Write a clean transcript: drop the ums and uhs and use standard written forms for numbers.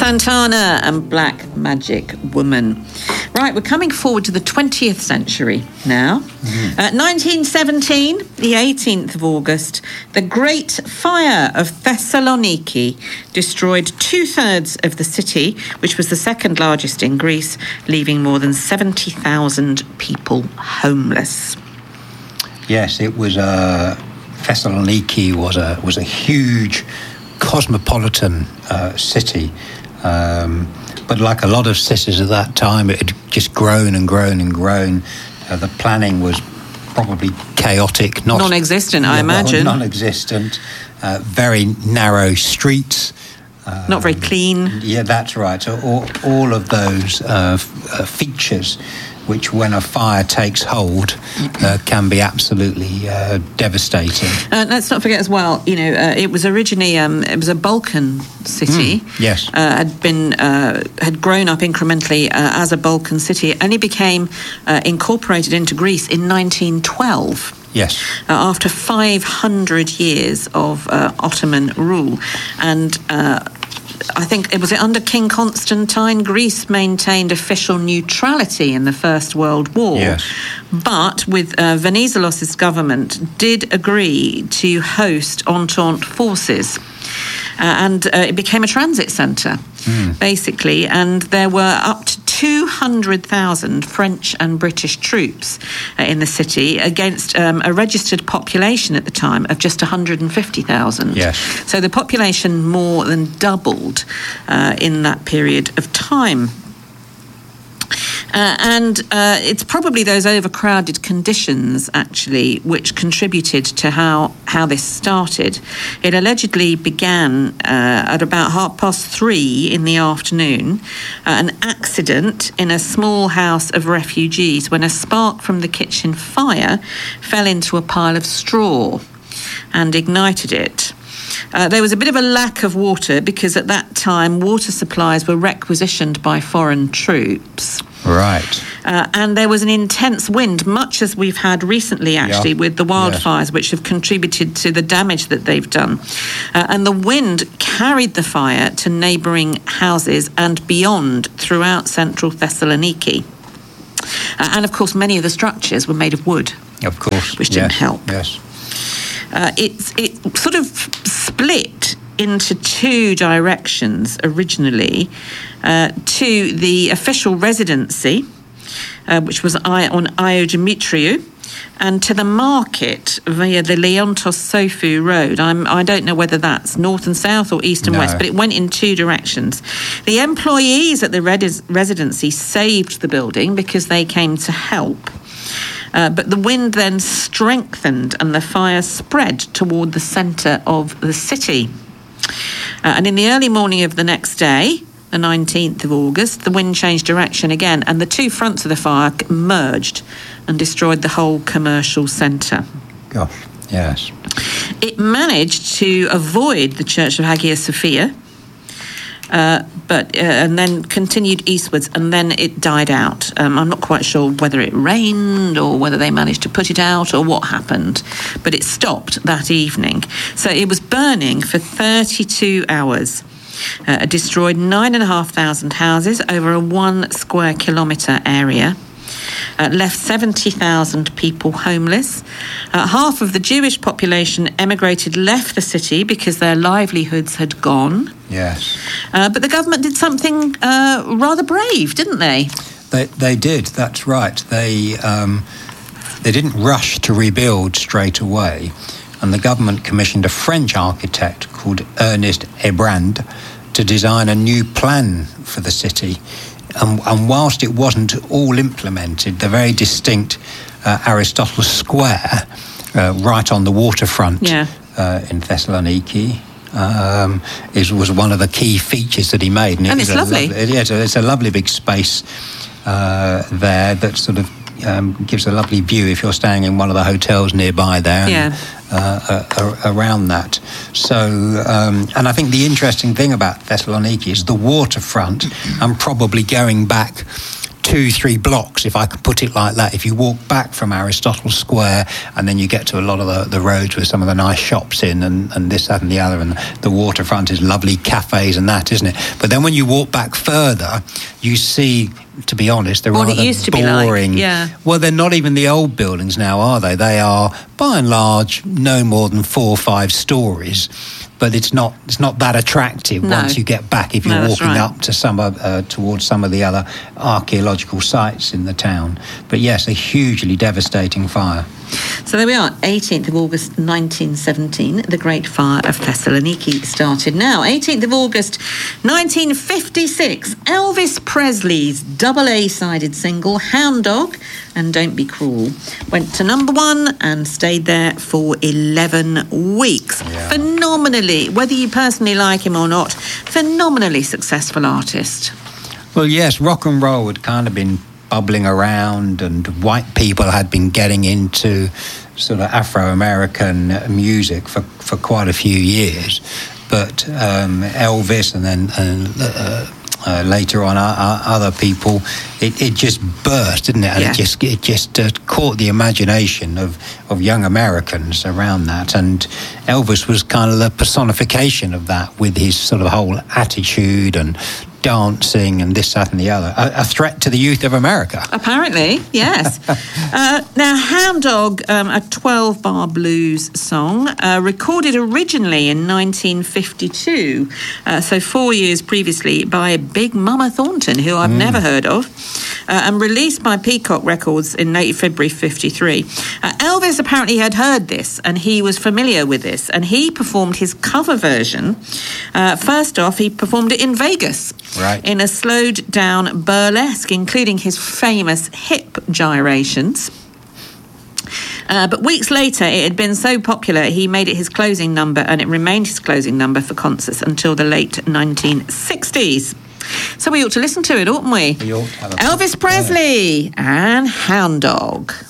Santana and Black Magic Woman. Right, we're coming forward to the 20th century now. 1917, the 18th of August, the Great Fire of Thessaloniki destroyed 2/3 of the city, which was the second largest in Greece, leaving more than 70,000 people homeless. Yes, it was Thessaloniki was a huge cosmopolitan city, but like a lot of cities at that time, it had just grown and grown and grown. The planning was probably chaotic, non-existent, I imagine. Non-existent, very narrow streets. Not very clean. Yeah, that's right. So all of those features, which when a fire takes hold, can be absolutely devastating. Let's not forget as well, it was originally, it was a Balkan city. Yes. Had grown up incrementally as a Balkan city. It only became incorporated into Greece in 1912. Yes. After 500 years of Ottoman rule. And I think it was under King Constantine, Greece maintained official neutrality in the First World War. Yes. But with Venizelos' government did agree to host Entente forces. And it became a transit centre, basically, and there were up to 200,000 French and British troops in the city against a registered population at the time of just 150,000. Yes. So the population more than doubled in that period of time. And it's probably those overcrowded conditions, actually, which contributed to how this started. It allegedly began at about 3:30 in the afternoon, an accident in a small house of refugees when a spark from the kitchen fire fell into a pile of straw and ignited it. There was a bit of a lack of water because at that time water supplies were requisitioned by foreign troops. Right. And there was an intense wind, much as we've had recently, actually, with the wildfires, which have contributed to the damage that they've done. And the wind carried the fire to neighbouring houses and beyond throughout central Thessaloniki. And, of course, many of the structures were made of wood. Of course. Which didn't help. Yes. It sort of split into two directions originally, to the official residency, which was on Io Dimitriou, and to the market via the Leontos Sofou Road. I don't know whether that's north and south or east and west, but it went in two directions. The employees at the residency saved the building because they came to help. But the wind then strengthened and the fire spread toward the centre of the city. And in the early morning of the next day, the 19th of August, the wind changed direction again and the two fronts of the fire merged and destroyed the whole commercial centre. Gosh, yes. It managed to avoid the Church of Hagia Sophia, and then continued eastwards, and then it died out. I'm not quite sure whether it rained or whether they managed to put it out or what happened, but it stopped that evening. So it was burning for 32 hours. Destroyed 9,500 houses over a 1 square kilometre area. Left 70,000 people homeless. Half of the Jewish population left the city because their livelihoods had gone. Yes. But the government did something rather brave, didn't they? They did, that's right. They didn't rush to rebuild straight away, and the government commissioned a French architect called Ernest Hébrand to design a new plan for the city. And whilst it wasn't all implemented, the very distinct Aristotle Square, right on the waterfront in Thessaloniki, was one of the key features that he made. And it's lovely. It's a lovely big space there that sort of gives a lovely view if you're staying in one of the hotels nearby there. Around that. So, and I think the interesting thing about Thessaloniki is the waterfront, and probably going back 2-3 blocks, if I can put it like that. If you walk back from Aristotle Square, and then you get to a lot of the roads with some of the nice shops in, and this, that and the other, and the waterfront is lovely cafes and that, isn't it? But then when you walk back further, you see, to be honest, they're rather boring. Yeah. Well, they're not even the old buildings now, are they? They are, by and large, no more than 4 or 5 stories. But it's not that attractive once you get back, if you're walking up to towards some of the other archaeological sites in the town. But yes, a hugely devastating fire. So there we are, 18th of August 1917, the Great Fire of Thessaloniki started. Now, 18th of August 1956, Elvis Presley's double A-sided single, Hound Dog and Don't Be Cruel, went to number 1 and stayed there for 11 weeks. Yeah. Phenomenally, whether you personally like him or not, phenomenally successful artist. Well, yes, rock and roll had kind of been bubbling around, and white people had been getting into sort of Afro-American music for quite a few years. But Elvis and then later on other people, it just burst, didn't it? And it just caught the imagination of young Americans around that. And Elvis was kind of the personification of that, with his sort of whole attitude and dancing and this, that and the other. A threat to the youth of America. Apparently, yes. Now, Hound Dog, a 12-bar blues song, recorded originally in 1952, so 4 years previously, by Big Mama Thornton, who I've never heard of, and released by Peacock Records in late February 53. Elvis apparently had heard this, and he was familiar with this, and he performed his cover version. First off, he performed it in Vegas. Right. In a slowed-down burlesque, including his famous hip gyrations. But weeks later, it had been so popular, he made it his closing number, and it remained his closing number for concerts until the late 1960s. So we ought to listen to it, oughtn't we? We ought to have Elvis Presley and Hound Dog.